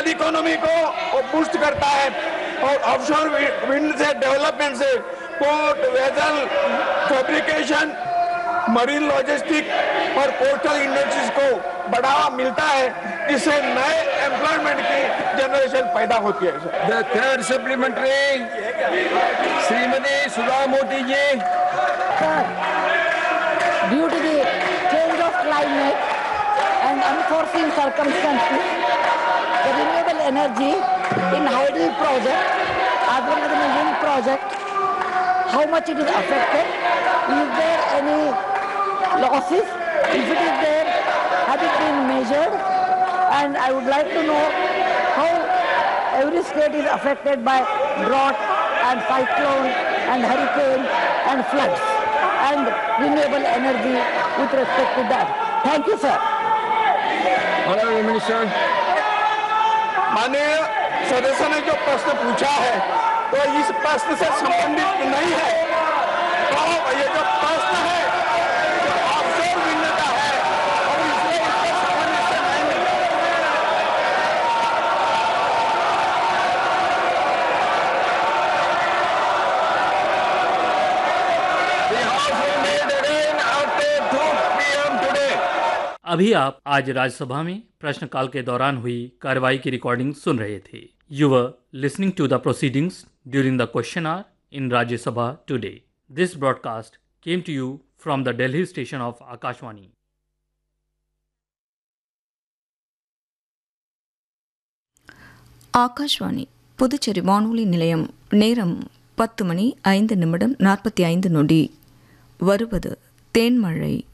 Local economy को boost करता है और ऑफशोर विंड से डेवलपमेंट से port vessel fabrication marine logistic और कोस्टल इंडस्ट्रीज को बढ़ावा मिलता है जिससे नए एम्प्लॉयमेंट की जनरेशन पैदा होती है। The third supplementary, Srimati Sudha Moti ji. Sir, due to the change of climate and unforeseen circumstances, the renewable energy in hydel project as well as in the wind project, how much it is affected? Is there any losses? If it is there, has it been measured? And I would like to know how every state is affected by drought and cyclone and hurricane and floods and renewable energy with respect to that. Thank you, sir. Honorable Minister. माननीय सदस्य ने जो प्रश्न पूछा है तो इस प्रश्न से संबंधित नहीं है। तो ये जो प्रश्न है जो ऑफशोर विंड का है और इसलिए इसके संबंधित से नहीं मिलता। The House will meet again after 2 p.m. today. अभी आप आज राज्यसभा में प्रश्नकाल के दौरान हुई कार्रवाई की रिकॉर्डिंग सुन रहे थे। You were listening to the proceedings during the question our in Rajya Sabha today. This broadcast came to you from the Delhi station of Akashvani. Akashvani Puducherry வானொலி நிலையம். நேரம் 10 மணி 5 நிமிடம் 45 நொடி. வருவது தேன்மழை.